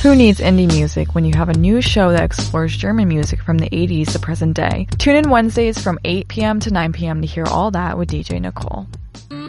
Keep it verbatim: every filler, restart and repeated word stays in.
Who needs indie music when you have a new show that explores German music from the eighties to present day? Tune in Wednesdays from eight p.m. to nine p.m. to hear all that with D J Nicole.